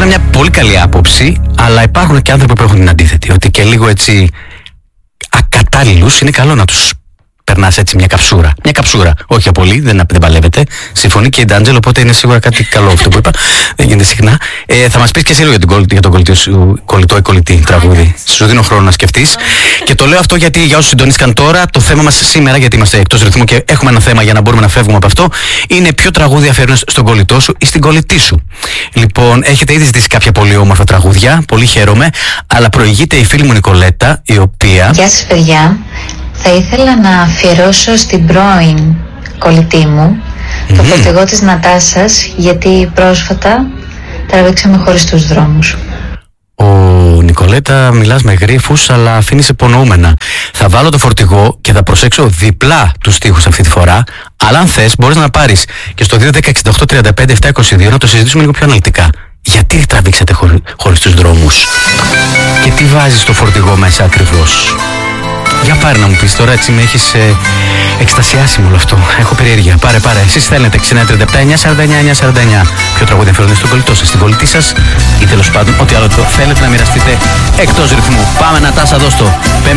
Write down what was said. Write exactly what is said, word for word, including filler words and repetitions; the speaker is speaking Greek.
είναι μια πολύ καλή άποψη, αλλά υπάρχουν και άνθρωποι που έχουν την αντίθετη. Ότι και λίγο έτσι ακατάλληλους είναι καλό να τους περνάς έτσι μια καψούρα. Μια καψούρα. Όχι για πολύ, δεν, δεν παλεύεται. Συμφωνεί και η Ντάντζελ, οπότε είναι σίγουρα κάτι καλό αυτό που είπα. Δεν γίνεται συχνά. Ε, θα μας πεις και εσύ λίγο για, τον, για τον κολλητό σου, κολλητό ή κολλητή τραγούδι. Σου δίνω χρόνο να σκεφτείς. Και το λέω αυτό γιατί για όσους συντονίστηκαν τώρα, το θέμα μας σήμερα, γιατί είμαστε εκτός ρυθμού και έχουμε ένα θέμα για να μπορούμε να φεύγουμε από αυτό, είναι ποιο τραγούδι αφιερώνεις στον κολλητό σου ή στην κολλητή σου. Λοιπόν, έχετε ήδη ζητήσει κάποια πολύ όμορφα τραγούδια. Πολύ χαίρομαι. Αλλά προηγείται η φίλη μου Νικολέτα, η οποία. Γεια σας, παιδιά. Θα ήθελα να αφιερώσω στην πρώην κολλητή μου mm-hmm. το φορτηγό της Νατάσας, γιατί πρόσφατα τραβήξαμε χωριστούς δρόμους. Ω, Νικολέτα, μιλάς με γρίφους, αλλά αφήνεις υπονοούμενα. Θα βάλω το φορτηγό και θα προσέξω διπλά τους στίχους αυτή τη φορά. Αλλά αν θες, μπορείς να πάρεις και στο δύο δέκα εξήντα οκτώ τριάντα πέντε επτακόσια είκοσι δύο να το συζητήσουμε λίγο πιο αναλυτικά. Γιατί τραβήξατε χωρι... χωριστούς δρόμους και τι βάζεις στο φορτηγό μέσα ακριβώς. Για πάρε να μου πεις τώρα, έτσι με έχεις ε, εκστασιάσει με όλο αυτό. Έχω περιέργεια. Πάρε, πάρε. Εσείς θέλετε εξήντα εννιά τριάντα επτά εννιά σαράντα εννιά εννιά σαράντα εννιά. Ποιο τραγούδι αφιερώνετε στον κολλητό σας, στην κολλητή σας ή τέλος πάντων ό,τι άλλο θέλετε να μοιραστείτε εκτός ρυθμού. Πάμε, Νατάσα, δώσ' το.